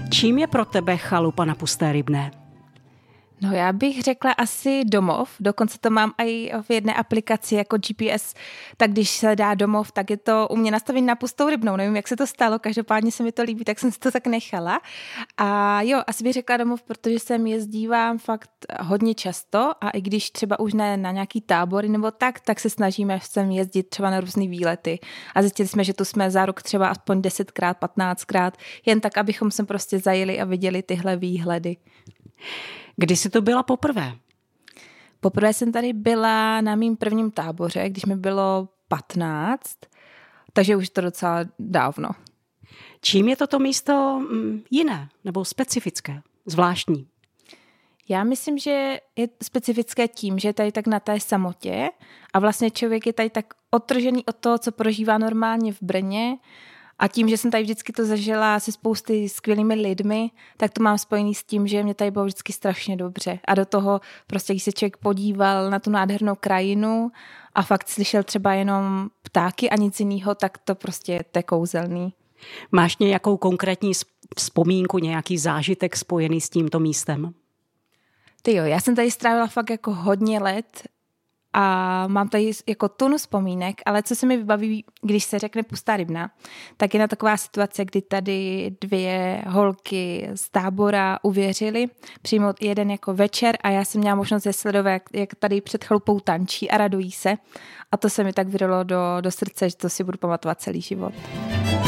Čím je pro tebe chalupa na Pusté Rybné? No já bych řekla asi domov, dokonce to mám i v jedné aplikaci jako GPS, tak když se dá domov, tak je to u mě nastavené na Pustou Rybnou, nevím, jak se to stalo, každopádně se mi to líbí, tak jsem si to tak nechala. A jo, asi bych řekla domov, protože sem jezdívám fakt hodně často a i když třeba už ne na nějaký tábory nebo tak se snažíme sem jezdit třeba na různý výlety a zjistili jsme, že tu jsme za rok třeba aspoň 10krát, 15krát, jen tak, abychom sem prostě zajeli a viděli tyhle výhledy. Kdy jsi to byla poprvé? Poprvé jsem tady byla na mým prvním táboře, když mi bylo 15, takže už to docela dávno. Čím je toto místo jiné nebo specifické, zvláštní? Já myslím, že je specifické tím, že je tady tak na té samotě a vlastně člověk je tady tak odtržený od toho, co prožívá normálně v Brně. A tím, že jsem tady vždycky to zažila se spousty skvělými lidmi, tak to mám spojený s tím, že mě tady bylo vždycky strašně dobře. A do toho prostě, když se člověk podíval na tu nádhernou krajinu a fakt slyšel třeba jenom ptáky a nic jiného, tak to prostě je kouzelný. Máš nějakou konkrétní vzpomínku, nějaký zážitek spojený s tímto místem? Ty jo, já jsem tady strávila fakt jako hodně let a mám tady jako tunu vzpomínek, ale co se mi vybaví, když se řekne Pustá Rybna, tak je na taková situace, kdy tady 2 holky z tábora uvěřily přijmout jeden jako večer a já jsem měla možnost je sledovat, jak tady před chalupou tančí a radují se a to se mi tak vydalo do srdce, že to si budu pamatovat celý život.